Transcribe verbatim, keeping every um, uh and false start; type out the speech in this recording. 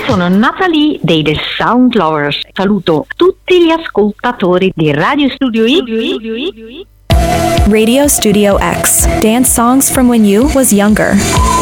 sono Natalie dei The Sound Lovers. Saluto tutti gli ascoltatori di Radio Studio I. Radio Studio X. Dance songs from when you was younger.